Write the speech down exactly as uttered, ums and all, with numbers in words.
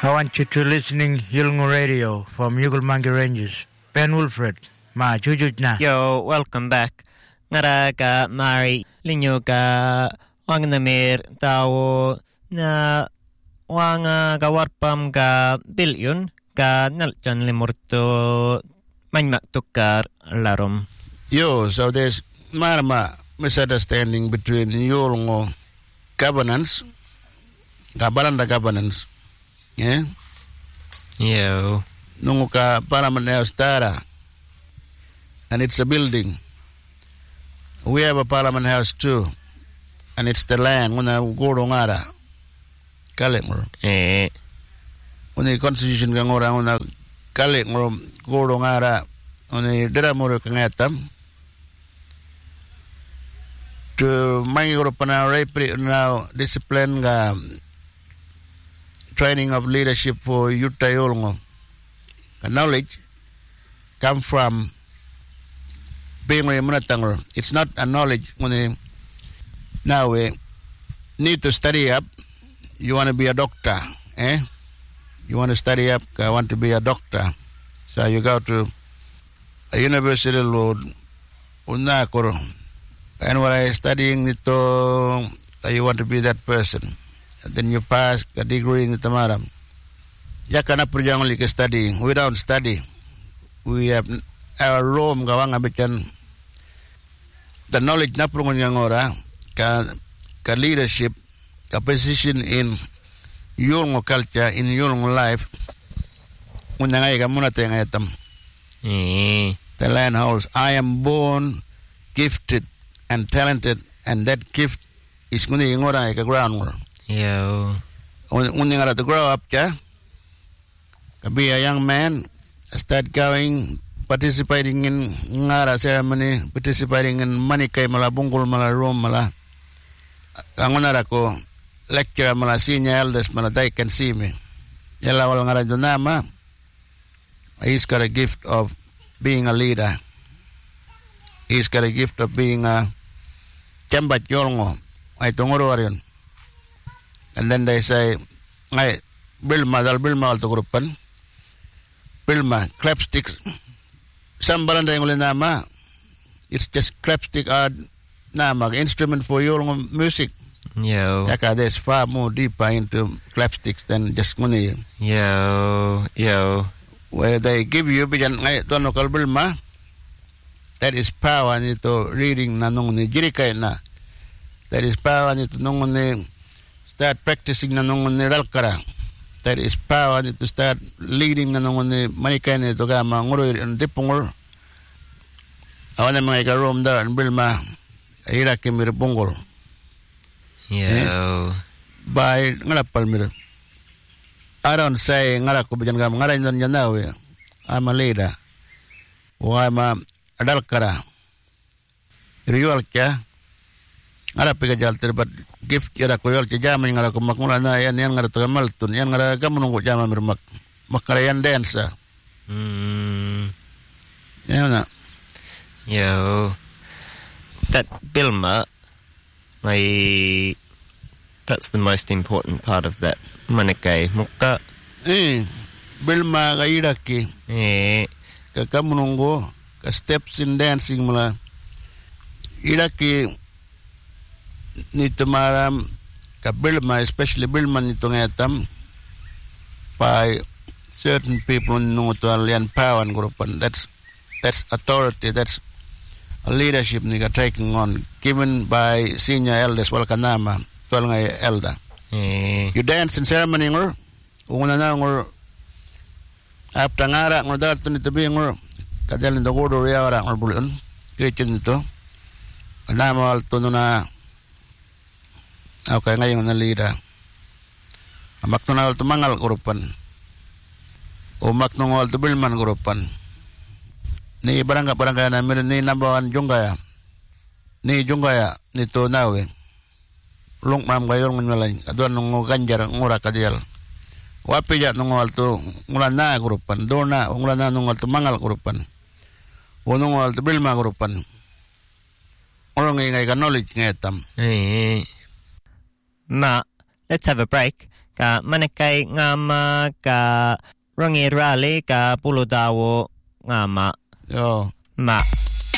I want you to listening Yulngu Radio from Yugelmangi Ranges. Ben Wilfred, ma jujuj na. Yo, welcome back. Ngara ka mari linyo ka wang namir tao na wanga ka warpam ka bilyon ka nalchan limurto manmak tukar larom. Yo, so there's marama misunderstanding between Yulngu governance, Kabalanda governance. Yeah. Yo. Nungu ka Parliament House Tara. And it's a building. We have a Parliament House too. And it's the land. When I go to Ngara. Kalimur. Eh. When the constitution can go around, when I Kalimur go to Ngara. When the Diramur can get them. To my group now, now discipline. Training of leadership for Yuta Yolngu. Knowledge come from being a Munatangur. It's not a knowledge when now we need to study up. You want to be a doctor, eh? You want to study up, I want to be a doctor. So you go to a university Lord Unakuru. And when I studying it, you want to be that person. Then you pass a degree in the Tamaram. Yakana Purjangali studying. We don't study. We have our Rome Gawanga Bichan. The knowledge Naprungan Yangora, ka, ka leadership, ka position in Yulngu culture, in Yulngu life. Unangayga Munatangatam. The land holds. I am born gifted and talented, and that gift is Muni Yangora like a groundwork. Yo. When you got to grow up, yeah, be a young man, start going, participating in ngara ceremony, participating in manikay mala bungkul mala room mala. Angunara ko lecture mala senior elders mala they can see me. Yala wala ngara junama. He's got a gift of being a leader. He's got a gift of being a chambat yolngo. Ay tunguro arion. And then they say, "Ay, Bilma, dal Bilma alto grupan. Bilma, clapsticks. Sambalan dayong nama. It's just clapstick art nama instrument for your music." Yo. Yaka, there's far more deeper into clapsticks than just money. Yo, yo. Where they give you bijan ay tono kal Bilma. That is power nito reading na nung ni jirikay na. That is power nito nung ni start practicing na nung niralkara. That is power to start leading na nung manikay nito ka manguro yung dipungol. Awan na mga ikarom da ang Bilma ahira kimir pungol. Yo. By ngalapal mir. I don't say ngara ko bijan ka ngara nyan nawe. I'm a leader. O I'm a adalkara. Riyol kya. Ngara piga jalter but gift kira ko yol jama ngara ko makmula na yan yan ngara tamal tun yan ngara kamunong ko jama mirmak makara yan dance. Mm. Yan na. Yo. That Bilma, my that's the most important part of that manakay mukka. Eh, Bilma ka iraki. Eh, ka kamunong ko ka steps in dancing mula iraki nito maram ka Bilma, especially Bilma nito ngatam by certain people nung to alien power and group, and that's that's authority, that's a leadership ni ka taking on given by senior elders wal kanama tol nga elder. eh. You dance in ceremony ngor una na ngor after ngara ngor dal to nito bi ngor kadal ndo godo riara ngor bulun kitchen nito kanama al to na. Okay, ngayon na lida. Amak nungal tumangal grupan. Umak nungal tu Bilman grupan. Ni barangga barangga na mir ni nambawan junggaya. Ni junggaya nito nawe. Lung mam gayon ngalay. Adwan nung ganjar ngura kadial. Wapi ja nungal tu ngulan na grupan. Do na ngulan na nungal tumangal grupan. Unungal tu Bilman grupan. Orang ngay ngay knowledge ngay tam. Eh. Ma, let's have a break. ka manekai ngama ka rangirale ka puludawo ngama Oh. ma